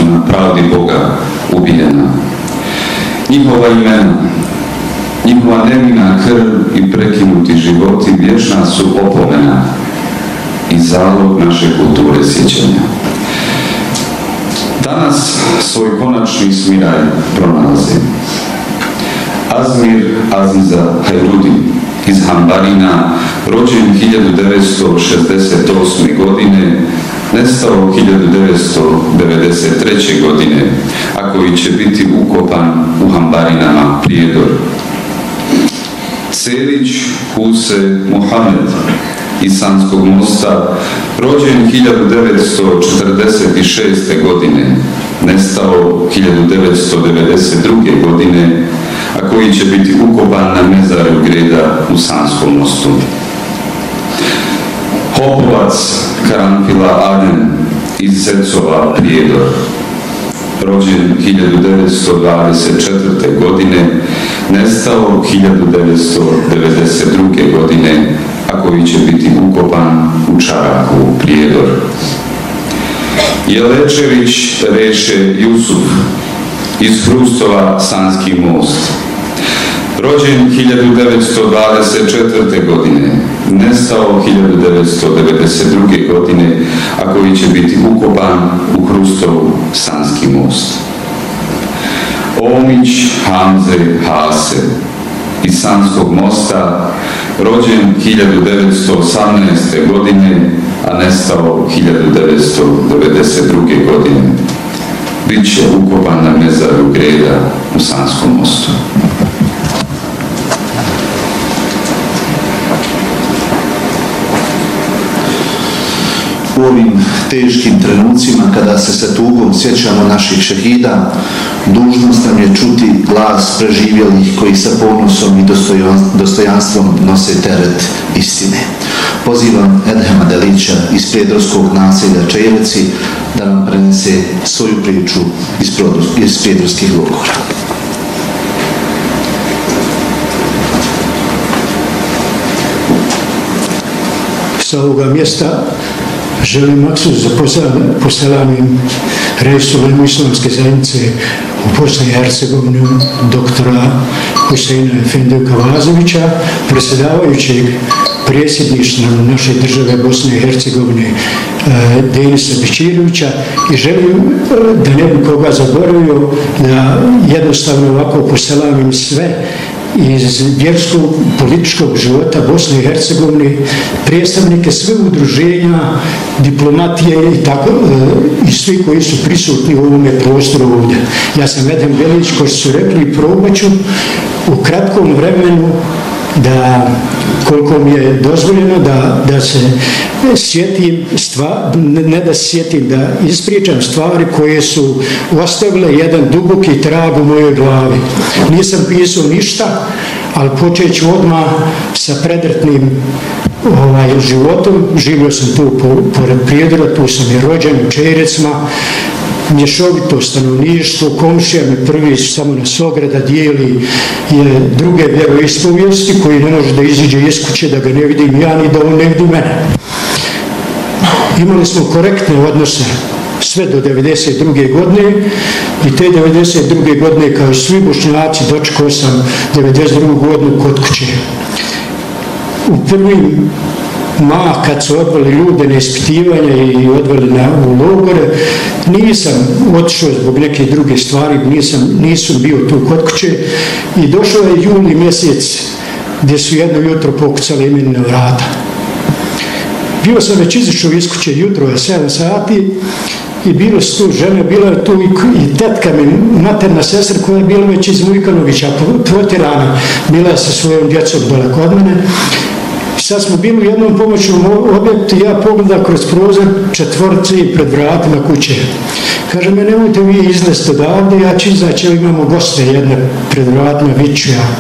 na pravdi Boga ubijena. Njihova imena, njihova nevina krv i prekinuti životi vječna su opomena i zalog naše kulture sjećanja. Danas svoj konačni smiraj pronalazi Azmir Aziza Hajrudi iz Hambarina, rođen 1968. godine, nestao 1993. godine, a koji će biti ukopan u Hambarinama Prijedor. Celić Huse Muhamed iz Sanskog Mosta, rođen 1946. godine, nestao 1992. godine, a koji će biti ukopan na mezaru Greda u Sanskom Mostu. Hopovac Karanfila Aden iz Zecova Prijedor, rođen 1924. godine, nestao 1992. godine, a koji će biti ukopan u Čaraku Prijedor. Jelečević Reše Jusuf iz Hrustova Sanski Most, rođen 1924. godine, nestao 1992. godine, a koji će biti ukopan u Hrustovu Sanski Most. Omić Hamze Hase iz Sanskog Mosta, rođen 1918. godine, a nestao 1992. godine. Biće ukopan na mezaru Greda u Sanskom Mostu. U ovim teškim trenucima, kada se sa tugom sjećamo naših šehida, dužnost nam je čuti glas preživjelih koji sa ponosom i dostojanstvom nose teret istine. Pozivam Edhema Delića iz prijedorskog naselja Čejevci da nam prenese svoju priču iz prijedorskih logora. Sa ovoga mjesta želim maksus da poselamim reisu islamske zajednice u Bosni i Hercegovini doktora Huseina Efendiju Kavazovića, predsjedavajućeg predsjedništva naše države Bosne i Hercegovine Denisa Bećirovića, i želim da ne bi koga zaboravio da jednostavno ovako poselamim sve iz vjerskog političkog života Bosne i Hercegovine, predstavnike sve udruženja, diplomatije i svi koji su prisutni u ovome prostoru ovdje. Ja sam Edhem Delić, koji su rekli, probat ću u kratkom vremenu da, koliko mi je dozvoljeno, da se sjetim, ne da se sjetim, da ispričam stvari koje su ostavile jedan duboki trag u mojoj glavi. Nisam pisao ništa, ali počet ću odmah sa predratnim životom. Živio sam tu pored Prijedora, tu sam i rođen u Čejrecima, mješovito stanovništvo, komšija mi prvi samo na Sograda dijeli druge vjeroispovijesti koji ne može da iziđe iz kuće da ga ne vidim ja, ni da on ne vidi mene. Imali smo korektne odnose sve do 1992. godine i te 1992. godine, kao i svi Bošnjaci, dočekao sam 1992. godinu kod kuće. U prvim kad su odveli ljude na ispitivanje i odveli u logore, nisam otišao zbog neke druge stvari, nisam bio tu kod kuće, i došao je juli mjesec gdje su jedno jutro pokucali meni na vrata. Bio sam već izašao iz kuće, jutro je 7 sati i bilo su tu žene, bila je tu i tetka mi, materna sestra koja je bila već iz Vujkanovića, protjerana, bila je sa svojom djecom dole kod mene. Sad smo bili u jednom pomoćnom objektu i ja pogledam kroz prozor, četvorci pred vratima kuće. Kaže me, nemojte vi izlaziti odavde, ja ću izaći, imamo goste jedne pred vratima, viću ja.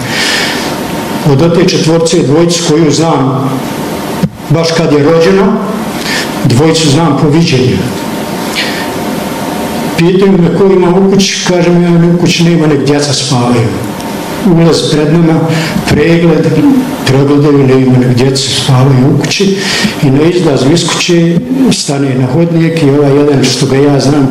Od te četvorce dvojicu koju znam baš kad je rođeno, dvojicu znam po viđenju. Pitaju me ko ima u kući, kažem ja, u kući nema, nek djeca spavaju. Ulaz pred nama, pregled, pregledaju, nema, nek djeca spavaju u kući, i na izlazu iz kuće stane na hodnik i jedan što ga ja znam